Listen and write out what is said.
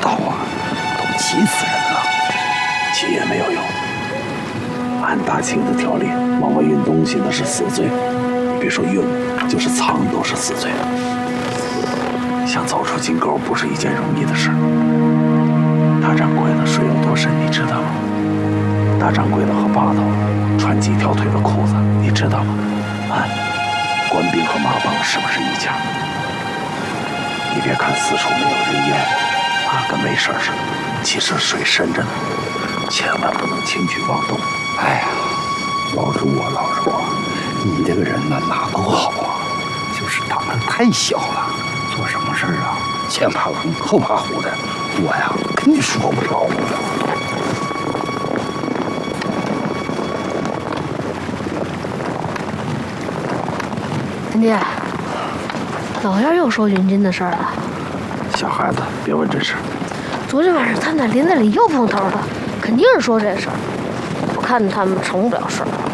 道啊，都急死人了。 急也没有用。按大清的条例，往外运东西那是死罪。你别说运，就是藏都是死罪。想走出金沟不是一件容易的事。大掌柜的水有多深，你知道吗？大掌柜的和把头穿几条腿的裤子，你知道吗？啊，官兵和马帮是不是一家？你别看四处没有人烟，啊，跟没事似的，其实水深着呢，千万不能轻举妄动。 哎呀，老朱啊，老朱啊，你这个人呢哪够好啊？就是胆子太小了，做什么事儿啊，前怕狼后怕虎的。我呀，跟你说不着。 干爹，老燕又说云金的事儿了。 小孩子，别问这事。 昨天晚上他们在林子里又碰头了，肯定是说这事儿。我看他们成不了事儿。